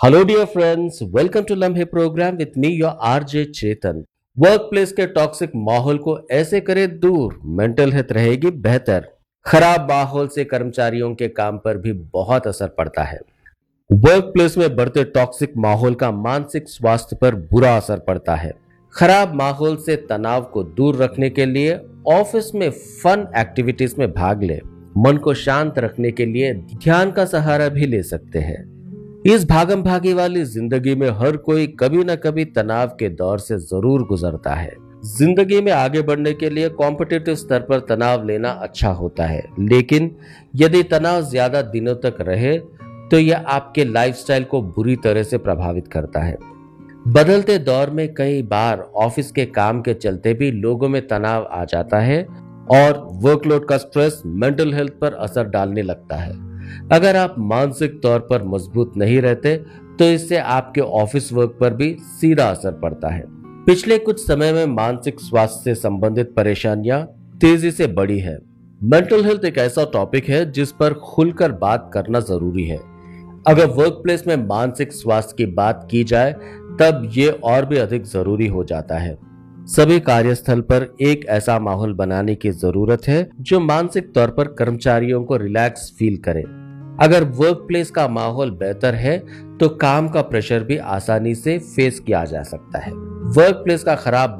Hello dear friends, welcome to लम्हे programme with me your RJ Chetan. Work place के toxic माहौल को ऐसे करें दूर, मेंटल हेल्थ रहेगी बेहतर। खराब माहौल से कर्मचारियों के काम पर भी बहुत असर पड़ता है। वर्क प्लेस में बढ़ते टॉक्सिक माहौल का मानसिक स्वास्थ्य पर बुरा असर पड़ता है। खराब माहौल से तनाव को दूर रखने के लिए ऑफिस में फन एक्टिविटीज में भाग ले। मन को शांत रखने के लिए ध्यान का सहारा भी ले सकते हैं। इस भागम भागी वाली जिंदगी में हर कोई कभी न कभी तनाव के दौर से जरूर गुजरता है। जिंदगी में आगे बढ़ने के लिए कॉम्पिटिटिव स्तर पर तनाव लेना अच्छा होता है, लेकिन यदि तनाव ज्यादा दिनों तक रहे तो यह आपके लाइफस्टाइल को बुरी तरह से प्रभावित करता है। बदलते दौर में कई बार ऑफिस के काम के चलते भी लोगों में तनाव आ जाता है और वर्कलोड का स्ट्रेस मेंटल हेल्थ पर असर डालने लगता है। अगर आप मानसिक तौर पर मजबूत नहीं रहते तो इससे आपके ऑफिस वर्क पर भी सीधा असर पड़ता है। पिछले कुछ समय में मानसिक स्वास्थ्य से संबंधित परेशानियां तेजी से बढ़ी है। मेंटल हेल्थ एक ऐसा टॉपिक है जिस पर खुलकर बात करना जरूरी है। अगर वर्क प्लेस में मानसिक स्वास्थ्य की बात की जाए तब ये और भी अधिक जरूरी हो जाता है। सभी कार्यस्थल पर एक ऐसा माहौल बनाने की जरूरत है जो मानसिक तौर पर कर्मचारियों को रिलैक्स फील करे। अगर वर्क प्लेस का माहौल बेहतर है तो काम का प्रेशर भी आसानी से फेस किया जा सकता है। वर्क प्लेस का खराब